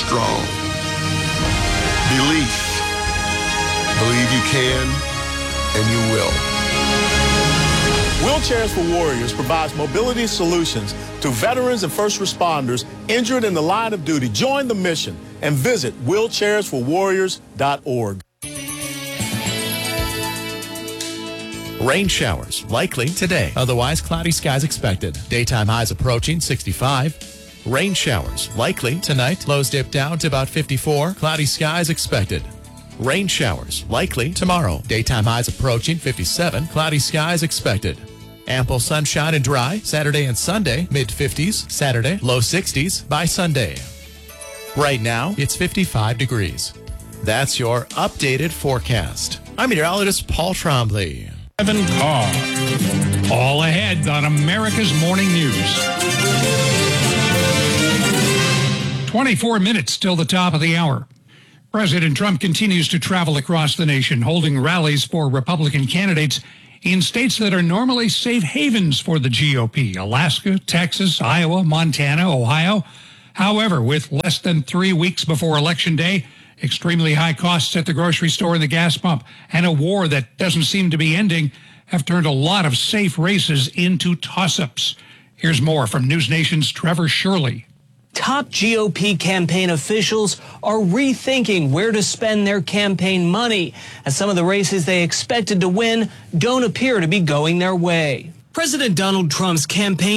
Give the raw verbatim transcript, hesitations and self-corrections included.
strong. Belief. Believe you can, and you will. Wheelchairs for Warriors provides mobility solutions to veterans and first responders injured in the line of duty. Join the mission and visit wheelchairs for warriors dot org. Rain showers likely today. Otherwise, cloudy skies expected. Daytime highs approaching sixty-five. Rain showers likely tonight. Lows dip down to about fifty-four. Cloudy skies expected. Rain showers likely tomorrow. Daytime highs approaching fifty-seven. Cloudy skies expected. Ample sunshine and dry. Saturday and Sunday, mid fifties. Saturday, low sixties by Sunday. Right now, it's fifty-five degrees. That's your updated forecast. I'm meteorologist Paul Trombley. Kevin Carr. All ahead on America's Morning News. twenty-four minutes till the top of the hour. President Trump continues to travel across the nation, holding rallies for Republican candidates in states that are normally safe havens for the G O P: Alaska, Texas, Iowa, Montana, Ohio. However, with less than three weeks before Election Day, extremely high costs at the grocery store and the gas pump, and a war that doesn't seem to be ending have turned a lot of safe races into toss-ups. Here's more from News Nation's Trevor Shirley. Top G O P campaign officials are rethinking where to spend their campaign money, as some of the races they expected to win don't appear to be going their way. President Donald Trump's campaign